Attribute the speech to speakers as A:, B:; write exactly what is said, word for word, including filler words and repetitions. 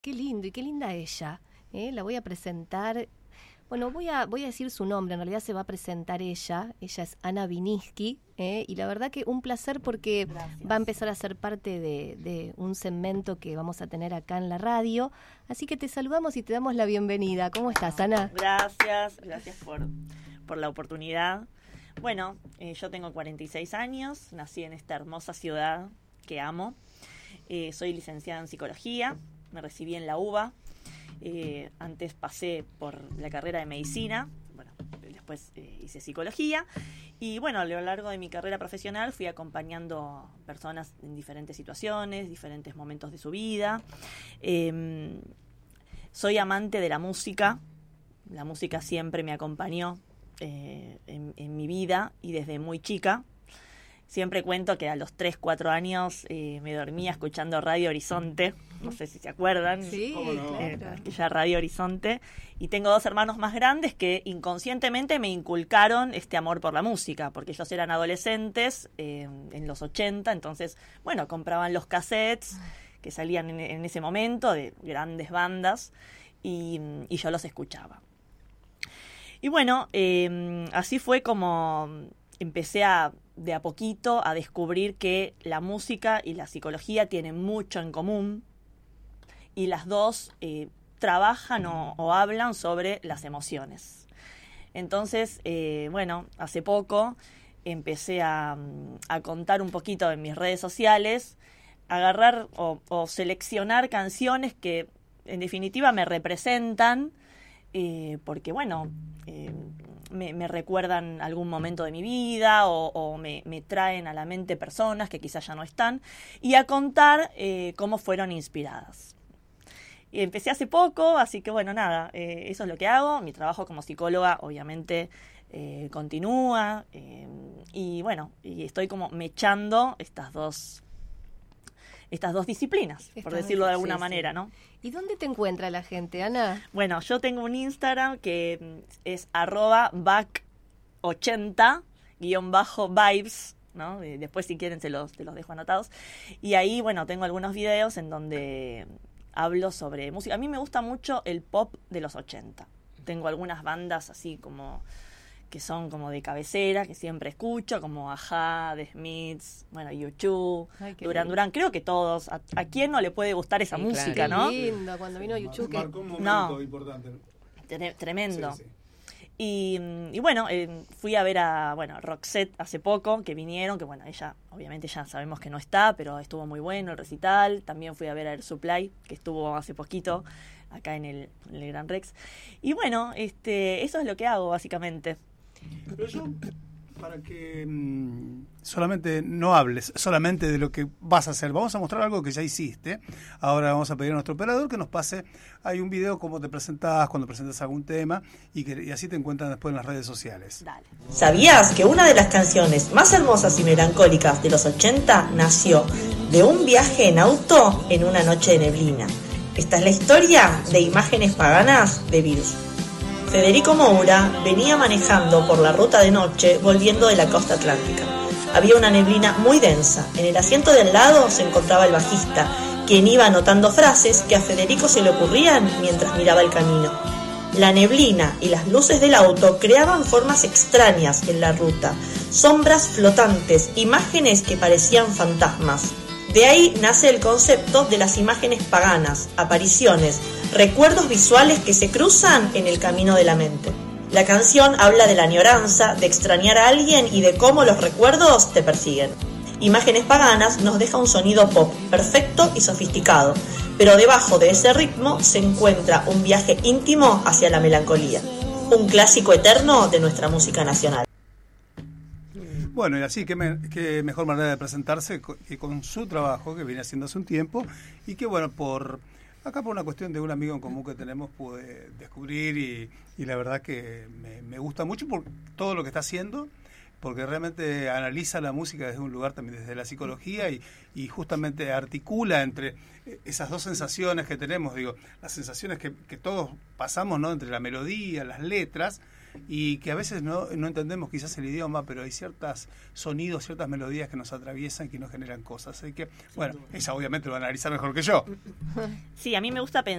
A: Qué lindo y qué linda ella. ¿eh? La voy a presentar. Bueno, voy a voy a decir su nombre. En realidad se va a presentar ella. Ella es Ana Viniski. ¿eh? Y la verdad que un placer porque Gracias. va a empezar a ser parte de, de un segmento que vamos a tener acá en la radio. Así que te saludamos y te damos la bienvenida. ¿Cómo estás, Ana?
B: Gracias, gracias por, por la oportunidad. Bueno, eh, yo tengo cuarenta y seis años. Nací en esta hermosa ciudad que amo. Eh, soy licenciada en psicología. Me recibí en la UBA. Eh, antes pasé por la carrera de medicina, bueno, después eh, hice psicología y bueno, a lo largo de mi carrera profesional fui acompañando personas en diferentes situaciones, diferentes momentos de su vida. Eh, soy amante de la música, la música siempre me acompañó eh, en, en mi vida y desde muy chica. Siempre cuento que a los tres, cuatro años eh, me dormía escuchando Radio Horizonte. No sé si se acuerdan.
A: Sí,
B: no?
A: claro.
B: Eh, aquella Radio Horizonte. Y tengo dos hermanos más grandes que inconscientemente me inculcaron este amor por la música, porque ellos eran adolescentes eh, en los ochenta. Entonces, bueno, compraban los cassettes que salían en, en ese momento de grandes bandas y, y yo los escuchaba. Y bueno, eh, así fue como empecé a... de a poquito a descubrir que la música y la psicología tienen mucho en común y las dos eh, trabajan o, o hablan sobre las emociones. Entonces, eh, bueno, hace poco empecé a, a contar un poquito en mis redes sociales, agarrar o, o seleccionar canciones que en definitiva me representan, eh, porque bueno... Eh, Me, me recuerdan algún momento de mi vida o, o me, me traen a la mente personas que quizás ya no están y a contar eh, cómo fueron inspiradas. Y empecé hace poco, así que bueno, nada, eh, eso es lo que hago. Mi trabajo como psicóloga obviamente eh, continúa eh, y bueno, y estoy como mechando estas dos estas dos disciplinas, Esta por decirlo de alguna sí, manera, sí. ¿no?
A: ¿Y dónde te encuentra la gente, Ana?
B: Bueno, yo tengo un Instagram que es arroba back ochenta guión bajo vibes, ¿no? Después si quieren se los, te los dejo anotados. Y ahí, bueno, tengo algunos videos en donde hablo sobre música. A mí me gusta mucho el pop de los ochenta. Tengo algunas bandas así como... que son como de cabecera, que siempre escucho, como Ajá, The Smiths, bueno, U dos, Ay, Duran lindo. Duran, creo que todos, a, a quién no le puede gustar esa sí, música,
A: claro.
B: ¿no?
A: Qué lindo, cuando vino U dos.
C: Marcó un momento
B: no,
C: importante.
B: Tre- tremendo.
C: Sí, sí.
B: Y, y bueno, eh, fui a ver a, bueno, Roxette hace poco, que vinieron, que bueno, ella, obviamente ya sabemos que no está, pero estuvo muy bueno el recital. También fui a ver a Air Supply, que estuvo hace poquito, acá en el, en el Gran Rex. Y bueno, este, eso es lo que hago, básicamente.
C: Pero yo, para que mmm, solamente no hables solamente de lo que vas a hacer, vamos a mostrar algo que ya hiciste. Ahora vamos a pedir a nuestro operador que nos pase, hay un video cómo te presentás, cuando presentas algún tema y, que, y así te encuentran después en las redes sociales.
B: Dale.
D: ¿Sabías que una de las canciones más hermosas y melancólicas de los ochenta nació de un viaje en auto en una noche de neblina? Esta es la historia de Imágenes Paganas de Virus. Federico Moura venía manejando por la ruta de noche volviendo de la costa atlántica. Había una neblina muy densa. En el asiento de al lado se encontraba el bajista, quien iba anotando frases que a Federico se le ocurrían mientras miraba el camino. La neblina y las luces del auto creaban formas extrañas en la ruta, sombras flotantes, imágenes que parecían fantasmas. De ahí nace el concepto de las imágenes paganas, apariciones, recuerdos visuales que se cruzan en el camino de la mente. La canción habla de la añoranza, de extrañar a alguien y de cómo los recuerdos te persiguen. Imágenes Paganas nos deja un sonido pop, perfecto y sofisticado, pero debajo de ese ritmo se encuentra un viaje íntimo hacia la melancolía, un clásico eterno de nuestra música nacional.
C: Bueno, y así, qué, me, qué mejor manera de presentarse que con su trabajo, que viene haciendo hace un tiempo, y que bueno, por acá por una cuestión de un amigo en común que tenemos, pude descubrir, y, y la verdad que me, me gusta mucho por todo lo que está haciendo, porque realmente analiza la música desde un lugar también, desde la psicología, y, y justamente articula entre esas dos sensaciones que tenemos, digo, las sensaciones que, que todos pasamos, ¿no?, entre la melodía, las letras, y que a veces no, no entendemos quizás el idioma, pero hay ciertos sonidos, ciertas melodías que nos atraviesan, que nos generan cosas. Así que, bueno, ella obviamente lo va a analizar mejor que yo.
B: Sí, a mí me gusta pensar